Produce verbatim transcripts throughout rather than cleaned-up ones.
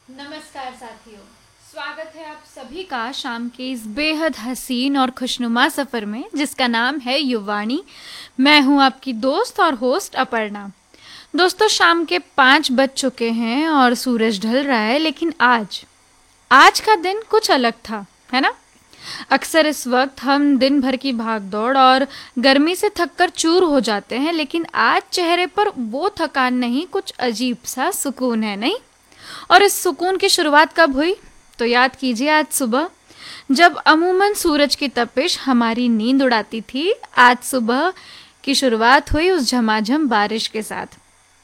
नमस्कार साथियों, स्वागत है आप सभी का शाम के इस बेहद हसीन और खुशनुमा सफ़र में जिसका नाम है युवाणी। मैं हूं आपकी दोस्त और होस्ट अपर्णा। दोस्तों, शाम के पाँच बज चुके हैं और सूरज ढल रहा है, लेकिन आज आज का दिन कुछ अलग था, है ना। अक्सर इस वक्त हम दिन भर की भागदौड़ और गर्मी से थककर चूर हो जाते हैं, लेकिन आज चेहरे पर वो थकान नहीं, कुछ अजीब सा सुकून है, नहीं। और इस सुकून की शुरुआत कब हुई? तो याद कीजिए, आज सुबह, जब अमूमन सूरज की तपिश हमारी नींद उड़ाती थी। आज सुबह की शुरुआत हुई उस झमाझम बारिश के साथ,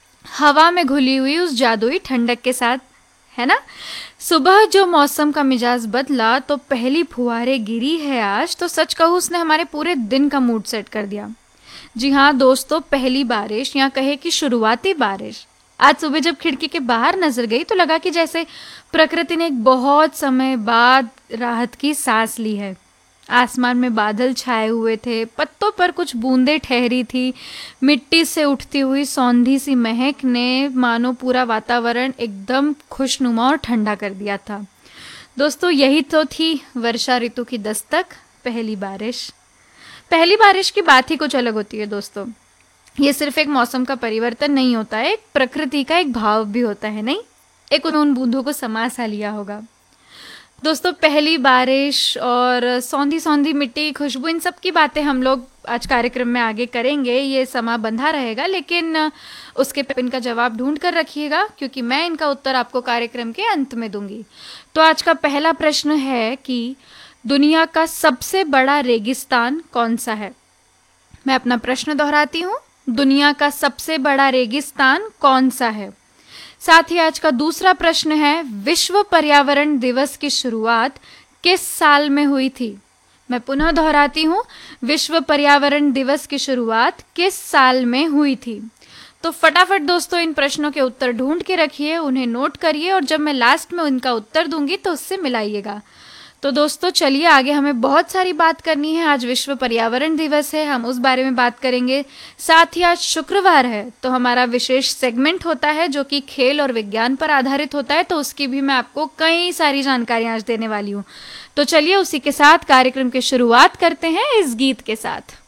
हवा में घुली हुई उस जादुई ठंडक के साथ, है ना। सुबह जो मौसम का मिजाज बदला तो पहली फुहारे गिरी है आज, तो सच कहूँ उसने हमारे पूरे दिन का मूड सेट कर दिया। जी हाँ दोस्तों, पहली बारिश या कहे कि शुरुआती बारिश। आज सुबह जब खिड़की के बाहर नजर गई तो लगा कि जैसे प्रकृति ने एक बहुत समय बाद राहत की सांस ली है। आसमान में बादल छाए हुए थे, पत्तों पर कुछ बूंदें ठहरी थी, मिट्टी से उठती हुई सौंधी सी महक ने मानो पूरा वातावरण एकदम खुशनुमा और ठंडा कर दिया था। दोस्तों, यही तो थी वर्षा ऋतु की दस्तक, पहली बारिश। पहली बारिश की बात ही कुछ अलग होती है दोस्तों। ये सिर्फ एक मौसम का परिवर्तन नहीं होता है, एक प्रकृति का एक भाव भी होता है, नहीं। एक उन बूंदों को समा सा लिया होगा। दोस्तों, पहली बारिश और सौंधी सौंधी मिट्टी की खुशबू, इन सब की बातें हम लोग आज कार्यक्रम में आगे करेंगे। ये समा बंधा रहेगा, लेकिन उसके पे इनका जवाब ढूंढ कर रखिएगा, क्योंकि मैं इनका उत्तर आपको कार्यक्रम के अंत में दूंगी। तो आज का पहला प्रश्न है कि दुनिया का सबसे बड़ा रेगिस्तान कौन सा है। मैं अपना प्रश्न दोहराती हूँ, दुनिया का सबसे बड़ा रेगिस्तान कौन सा है। साथ ही आज का दूसरा प्रश्न है, विश्व पर्यावरण दिवस की शुरुआत किस साल में हुई थी। मैं पुनः दोहराती हूँ, विश्व पर्यावरण दिवस की शुरुआत किस साल में हुई थी। तो फटाफट दोस्तों इन प्रश्नों के उत्तर ढूंढ के रखिए, उन्हें नोट करिए और जब मैं लास्ट में उनका उत्तर दूंगी तो उससे मिलाइएगा। तो दोस्तों चलिए आगे, हमें बहुत सारी बात करनी है। आज विश्व पर्यावरण दिवस है, हम उस बारे में बात करेंगे। साथ ही आज शुक्रवार है तो हमारा विशेष सेगमेंट होता है जो कि खेल और विज्ञान पर आधारित होता है, तो उसकी भी मैं आपको कई सारी जानकारियां आज देने वाली हूँ। तो चलिए उसी के साथ कार्यक्रम की शुरुआत करते हैं इस गीत के साथ।